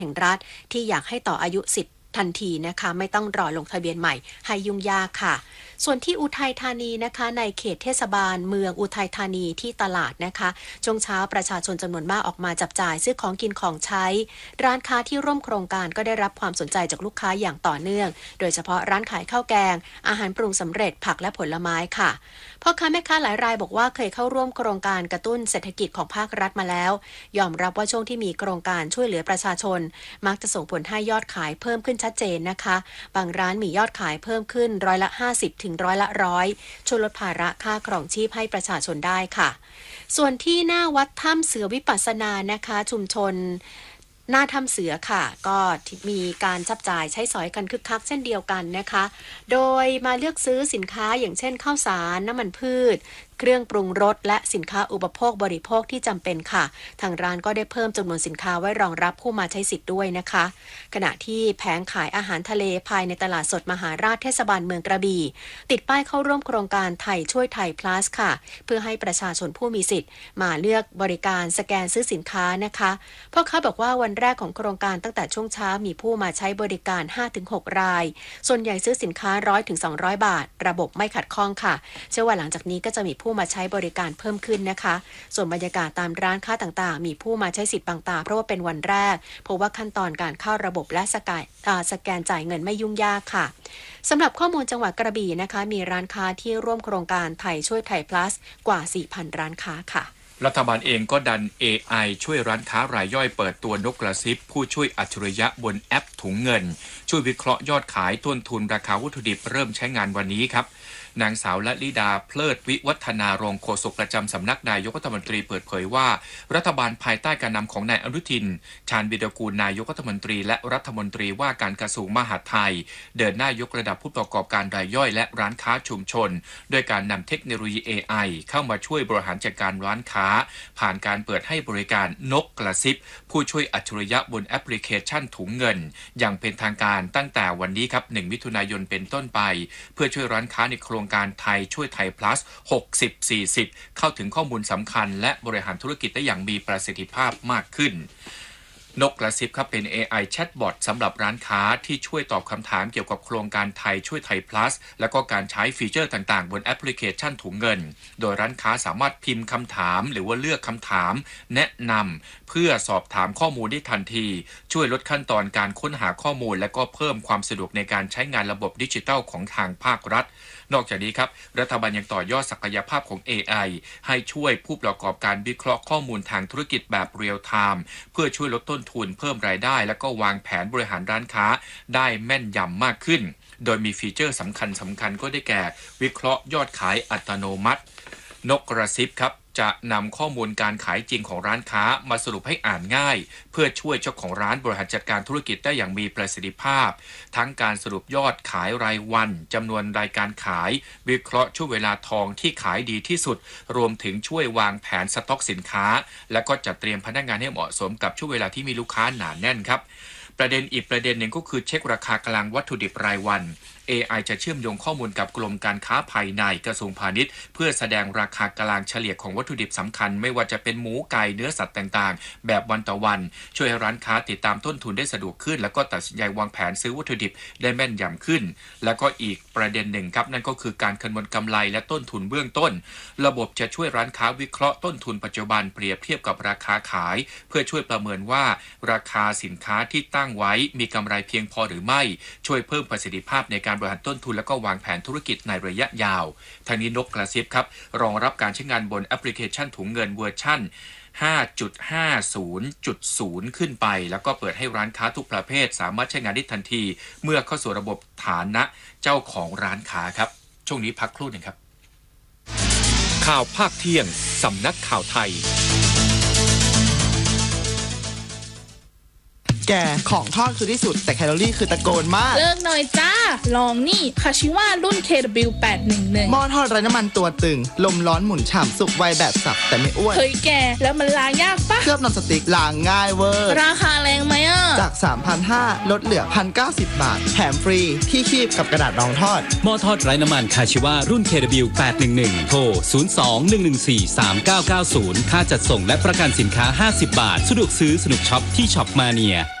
แห่งรัฐที่อยากให้ต่ออายุสิทธิ์ทันทีนะคะไม่ต้องรอลงทะเบียนใหม่ให้ยุ่งยากค่ะส่วนที่อุทัยธานีนะคะในเขตเทศบาลเมืองอุทัยธานีที่ตลาดนะคะช่วงเช้าประชาชนจำนวนมากออกมาจับจ่ายซื้อของกินของใช้ร้านค้าที่ร่วมโครงการก็ได้รับความสนใจจากลูกค้าอย่างต่อเนื่องโดยเฉพาะร้านขายข้าวแกงอาหารปรุงสำเร็จผักและผลไม้ค่ะพ่อค้าแม่ค้าหลายรายบอกว่าเคยเข้าร่วมโครงการกระตุ้นเศรษฐกิจของภาครัฐมาแล้วยอมรับว่าช่วงที่มีโครงการช่วยเหลือประชาชนมักจะส่งผลให้ยอดขายเพิ่มขึ้นชัดเจนนะคะบางร้านมียอดขายเพิ่มขึ้น50%ถึง100%ช่วยลดภาระค่าครองชีพให้ประชาชนได้ค่ะส่วนที่หน้าวัดถ้ำเสือวิปัสสนานะคะชุมชนหน้าถ้ำเสือค่ะก็มีการจับจ่ายใช้สอยกันคึกคักเช่นเดียวกันนะคะโดยมาเลือกซื้อสินค้าอย่างเช่นข้าวสารน้ำมันพืชเครื่องปรุงรสและสินค้าอุปโภคบริโภคที่จำเป็นค่ะทางร้านก็ได้เพิ่มจำนวนสินค้าไว้รองรับผู้มาใช้สิทธิ์ด้วยนะคะขณะที่แผงขายอาหารทะเลภายในตลาดสดมหาราชเทศบาลเมืองกระบี่ติดป้ายเข้าร่วมโครงการไทยช่วยไทย plus ค่ะเพื่อให้ประชาชนผู้มีสิทธิ์มาเลือกบริการสแกนซื้อสินค้านะคะพ่อค้าบอกว่าวันแรกของโครงการตั้งแต่ช่วงเช้ามีผู้มาใช้บริการ 5-6 รายส่วนใหญ่ซื้อสินค้า 100-200 บาทระบบไม่ขัดข้องค่ะเชื่อว่าหลังจากนี้ก็จะมีผู้มาใช้บริการเพิ่มขึ้นนะคะส่วนบรรยากาศตามร้านค้าต่างๆมีผู้มาใช้สิทธิ์บางตาเพราะว่าเป็นวันแรกเพราะว่าขั้นตอนการเข้าระบบและสแกนจ่ายเงินไม่ยุ่งยากค่ะสำหรับข้อมูลจังหวัดกระบี่นะคะมีร้านค้าที่ร่วมโครงการไทยช่วยไทย plus กว่า 4,000 ร้านค้าค่ะรัฐบาลเองก็ดัน AI ช่วยร้านค้ารายย่อยเปิดตัวนกกระซิบผู้ช่วยอัจฉริยะบนแอปถุงเงินช่วยวิเคราะห์ยอดขายต้นทุนราคาวัตถุดิบเริ่มใช้งานวันนี้ครับนางสาวละลิดาเพลิดวิวัฒนารองโฆษกประจำสำนักนายกรัฐมนตรีเปิดเผยว่ารัฐบาลภายใต้การนำของนายอนุทินชาญวิรากูลนายกรัฐมนตรีและรัฐมนตรีว่าการกระทรวงมหาดไทยเดินหน้ายกระดับผู้ประกอบการรายย่อยและร้านค้าชุมชนด้วยการนำเทคโนโลยี AI เข้ามาช่วยบริหารจัดการร้านค้าผ่านการเปิดให้บริการนกกระซิบผู้ช่วยอัจฉริยะบนแอปพลิเคชันถุงเงินอย่างเป็นทางการตั้งแต่วันนี้ครับ1 มิถุนายนเป็นต้นไปเพื่อช่วยร้านค้าในโครงการไทยช่วยไทย plus 60-40 เข้าถึงข้อมูลสำคัญและบริหารธุรกิจได้อย่างมีประสิทธิภาพมากขึ้นนกกระซิบครับเป็น AI Chatbot สำหรับร้านค้าที่ช่วยตอบคำถามเกี่ยวกับโครงการไทยช่วยไทย plus และก็การใช้ฟีเจอร์ต่างๆบนแอปพลิเคชันถุงเงินโดยร้านค้าสามารถพิมพ์คำถามหรือว่าเลือกคำถามแนะนำเพื่อสอบถามข้อมูลได้ทันทีช่วยลดขั้นตอนการค้นหาข้อมูลและก็เพิ่มความสะดวกในการใช้งานระบบดิจิทัลของทางภาครัฐนอกจากนี้ครับรัฐบาลยังต่อยอดศักยภาพของ AI ให้ช่วยผู้ประกอบการวิเคราะห์ข้อมูลทางธุรกิจแบบเรียลไทม์เพื่อช่วยลดต้นทุนเพิ่มรายได้และก็วางแผนบริหารร้านค้าได้แม่นยำมากขึ้นโดยมีฟีเจอร์สำคัญก็ได้แก่วิเคราะห์ยอดขายอัตโนมัตินกกระซิบครับจะนำข้อมูลการขายจริงของร้านค้ามาสรุปให้อ่านง่ายเพื่อช่วยเจ้าของร้านบริหารจัดการธุรกิจได้อย่างมีประสิทธิภาพทั้งการสรุปยอดขายรายวันจำนวนรายการขายวิเคราะห์ช่วงเวลาทองที่ขายดีที่สุดรวมถึงช่วยวางแผนสต็อกสินค้าและก็จัดเตรียมพนักงานให้เหมาะสมกับช่วงเวลาที่มีลูกค้าหนาแน่นครับประเด็นหนึ่งก็คือเช็คราคากลางวัตถุดิบรายวัน AI จะเชื่อมโยงข้อมูลกับกรมการค้าภายในกระทรวงพาณิชย์เพื่อแสดงราคากลางเฉลี่ยของวัตถุดิบสำคัญไม่ว่าจะเป็นหมูไก่เนื้อสัตว์ต่างๆแบบวันต่อวันช่วยให้ร้านค้าติดตามต้นทุนได้สะดวกขึ้นแล้วก็ตัดสินใจวางแผนซื้อวัตถุดิบได้แม่นยำขึ้นแล้วก็อีกประเด็นหนึ่งครับนั่นก็คือการคำนวณกำไรและต้นทุนเบื้องต้นระบบจะช่วยร้านค้าวิเคราะห์ต้นทุนปัจจุบันเปรียบเทียบกับราคาขายเพื่อช่วยประเมินว่าราคาสินค้าที่ตั้งไว้มีกำไรเพียงพอหรือไม่ช่วยเพิ่มประสิทธิภาพในการบริหารต้นทุนและก็วางแผนธุรกิจในระยะยาวทางนี้นกกระซิบครับรองรับการใช้งานบนแอปพลิเคชันถุงเงินเวอร์ชั่น 5.50.0 ขึ้นไปแล้วก็เปิดให้ร้านค้าทุกประเภทสามารถใช้งานได้ทันทีเมื่อเข้าสู่ระบบฐานะเจ้าของร้านค้าครับช่วงนี้พักครู่หนึ่งครับข่าวภาคเที่ยงสำนักข่าวไทยแกของทอดคือที่สุดแต่แคลอรี่คือตะโกนมากเลิกหน่อยจ้าลองนี่คาชิว่ารุ่น KW811 หม้อทอดไร้น้ำมันตัวตึงลมร้อนหมุนฉ่ำสุกไวแบบสับแต่ไม่อ้วนเฮ้ยแกแล้วมันล้างยากปะเคลือบนอนสติ๊กล้างง่ายเวอร์ราคาแรงไหมอ่ะจาก 3,500 ลดเหลือ 1,090 บาทแถมฟรีที่คีบกับกระดาษรองทอดหม้อทอดไร้น้ำมันคาชิว่ารุ่น KW811 โทร 02-114-3990 ค่าจัดส่งและประกันสินค้า50 บาทสะดวกซื้อสนุกช็อปที่ช็อปมาเนีย